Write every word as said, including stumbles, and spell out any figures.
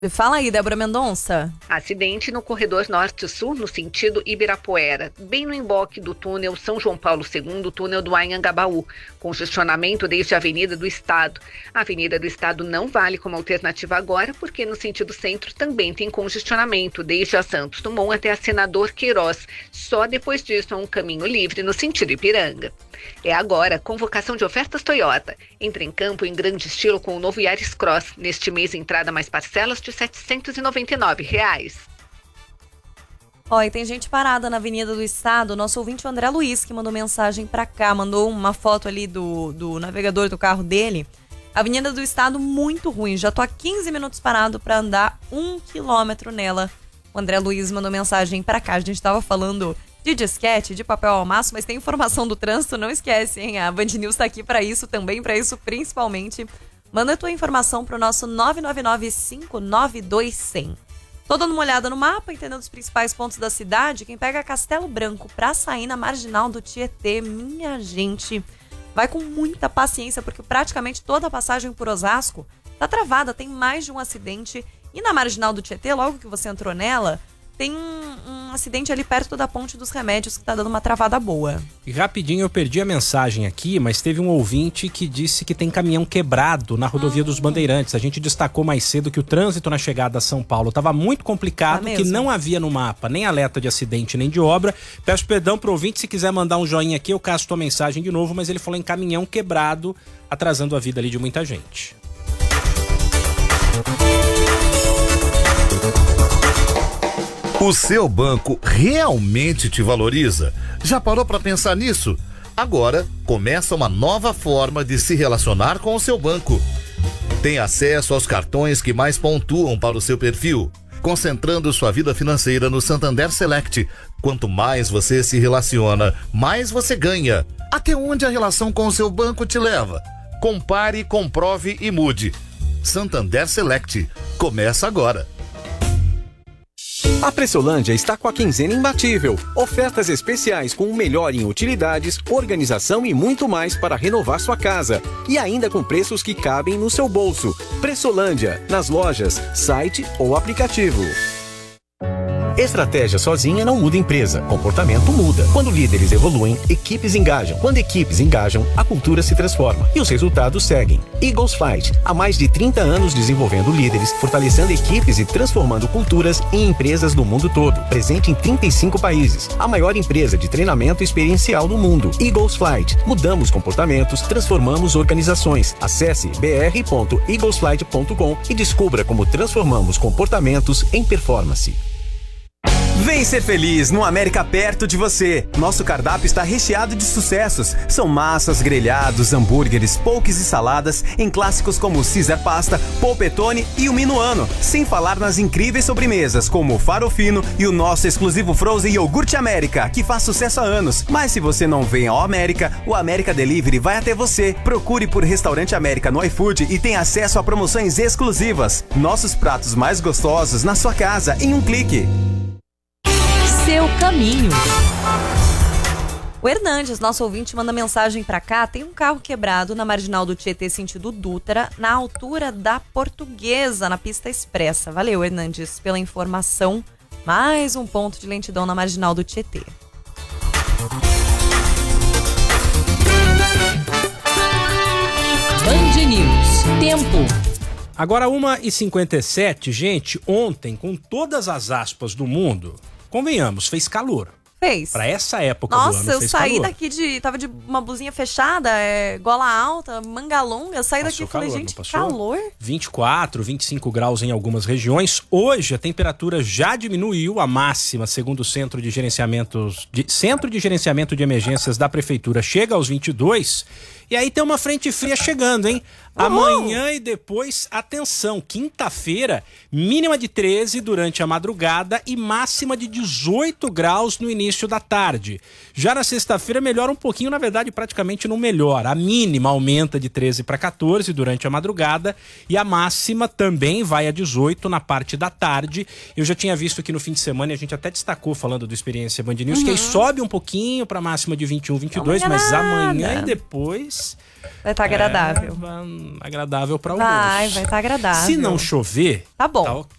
Fala aí, Débora Mendonça. Acidente no corredor norte-sul, no sentido Ibirapuera, bem no emboque do túnel São João Paulo segundo, túnel do Anhangabaú. Congestionamento desde a Avenida do Estado. A Avenida do Estado não vale como alternativa agora, porque no sentido centro também tem congestionamento, desde a Santos Dumont até a Senador Queiroz. Só depois disso é um caminho livre no sentido Ipiranga. É agora convocação de ofertas Toyota. Entra em campo em grande estilo com o novo Yaris Cross. Neste mês, entrada mais parcelas de setecentos e noventa e nove reais. Ó, e tem gente parada na Avenida do Estado. Nosso ouvinte, o André Luiz, que mandou mensagem pra cá, mandou uma foto ali do, do navegador do carro dele. Avenida do Estado muito ruim. Já tô há quinze minutos parado pra andar um quilômetro nela. O André Luiz mandou mensagem pra cá. A gente tava falando de disquete, de papel almaço, mas tem informação do trânsito, não esquece, hein? A Band News tá aqui pra isso também, pra isso principalmente. Manda a tua informação pro nosso nove nove nove cinco nove dois zero zero. Tô dando uma olhada no mapa, entendendo os principais pontos da cidade. Quem pega Castelo Branco pra sair na Marginal do Tietê, minha gente, vai com muita paciência, porque praticamente toda a passagem por Osasco tá travada, tem mais de um acidente. E na Marginal do Tietê, logo que você entrou nela, tem um, um acidente ali perto da Ponte dos Remédios que tá dando uma travada boa. E rapidinho eu perdi a mensagem aqui, mas teve um ouvinte que disse que tem caminhão quebrado na rodovia hum. dos Bandeirantes. A gente destacou mais cedo que o trânsito na chegada a São Paulo estava muito complicado, tá que não havia no mapa nem alerta de acidente nem de obra. Peço perdão pro ouvinte, se quiser mandar um joinha aqui, eu caço tua mensagem de novo, mas ele falou em caminhão quebrado, atrasando a vida ali de muita gente. O seu banco realmente te valoriza? Já parou para pensar nisso? Agora começa uma nova forma de se relacionar com o seu banco. Tem acesso aos cartões que mais pontuam para o seu perfil, concentrando sua vida financeira no Santander Select. Quanto mais você se relaciona, mais você ganha. Até onde a relação com o seu banco te leva? Compare, comprove e mude. Santander Select. Começa agora. A Pressolândia está com a quinzena imbatível. Ofertas especiais com o melhor em utilidades, organização e muito mais para renovar sua casa. E ainda com preços que cabem no seu bolso. Pressolândia, nas lojas, site ou aplicativo. Estratégia sozinha não muda empresa, comportamento muda. Quando líderes evoluem, equipes engajam. Quando equipes engajam, a cultura se transforma e os resultados seguem. Eagles Flight, há mais de trinta anos desenvolvendo líderes, fortalecendo equipes e transformando culturas em empresas do mundo todo. Presente em trinta e cinco países, a maior empresa de treinamento experiencial do mundo. Eagles Flight, mudamos comportamentos, transformamos organizações. Acesse b r ponto eagles flight ponto com e descubra como transformamos comportamentos em performance. Vem ser feliz no América perto de você. Nosso cardápio está recheado de sucessos. São massas, grelhados, hambúrgueres, pokés e saladas em clássicos como o Caesar Pasta, Polpettone e o Minuano. Sem falar nas incríveis sobremesas como o Farofino e o nosso exclusivo Frozen Iogurte América, que faz sucesso há anos. Mas se você não vem ao América, o América Delivery vai até você. Procure por Restaurante América no iFood e tenha acesso a promoções exclusivas. Nossos pratos mais gostosos na sua casa em um clique. Seu caminho. O Hernandes, nosso ouvinte, manda mensagem pra cá. Tem um carro quebrado na Marginal do Tietê, sentido Dutra, na altura da Portuguesa, na pista expressa. Valeu, Hernandes, pela informação. Mais um ponto de lentidão na Marginal do Tietê. Band News. Tempo. Agora uma e cinquenta e sete, gente, ontem, com todas as aspas do mundo, convenhamos, fez calor. Fez. Pra essa época Nossa, do ano, eu fez saí calor. daqui de... Tava de uma blusinha fechada, é, gola alta, manga longa. Saí Passou daqui e falei, calor, gente, não passou? calor. vinte e quatro, vinte e cinco graus em algumas regiões. Hoje a temperatura já diminuiu, a máxima, segundo o Centro de Gerenciamento de, Centro de Gerenciamento de Emergências da Prefeitura, chega aos vinte e dois. E aí tem uma frente fria chegando, hein? Uhum. Amanhã e depois, atenção, quinta-feira, mínima de treze durante a madrugada e máxima de dezoito graus no início da tarde. Já na sexta-feira melhora um pouquinho, na verdade praticamente não melhora. A mínima aumenta de treze para quatorze durante a madrugada e a máxima também vai a dezoito na parte da tarde. Eu já tinha visto aqui no fim de semana e a gente até destacou falando do Experiência Band News, uhum. que aí sobe um pouquinho para máxima de vinte e um, vinte e dois, mas amanhã e depois mas... Vai estar agradável. É, agradável para alguns. Vai, vai estar agradável. Se não chover, tá bom. Tá ok.